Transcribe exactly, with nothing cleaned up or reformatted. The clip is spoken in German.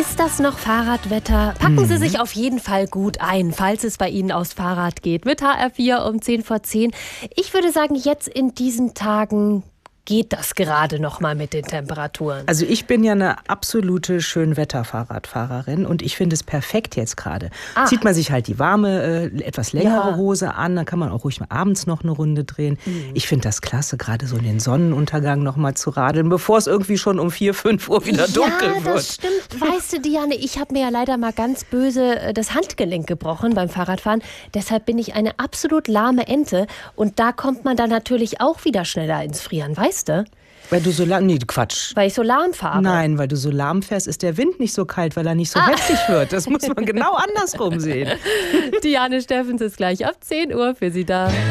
Ist das noch Fahrradwetter? Packen Sie sich auf jeden Fall gut ein, falls es bei Ihnen aufs Fahrrad geht. Mit H R vier um zehn vor zehn. Ich würde sagen, jetzt in diesen Tagen geht das gerade noch mal mit den Temperaturen. Also ich bin ja eine absolute Schönwetter-Fahrradfahrerin und ich finde es perfekt jetzt gerade. Ah. Zieht man sich halt die warme, äh, etwas längere Ja. Hose an, dann kann man auch ruhig mal abends noch eine Runde drehen. Mhm. Ich Ich finde das klasse, gerade so in den Sonnenuntergang noch mal zu radeln, bevor es irgendwie schon um vier, fünf Uhr wieder dunkel ja, wird. das stimmt. Weißt du, Diane, ich habe mir ja leider mal ganz böse äh, das Handgelenk gebrochen beim Fahrradfahren. Deshalb bin ich eine absolut lahme Ente. Und da kommt man dann natürlich auch wieder schneller ins Frieren, weißt du? Weil du so lahm, nee, Quatsch. Weil ich so lahm fahre. Nein, weil du so lahm fährst, ist der Wind nicht so kalt, weil er nicht so heftig wird. Das muss man genau andersrum sehen. Diane Steffens ist gleich ab zehn Uhr für Sie da.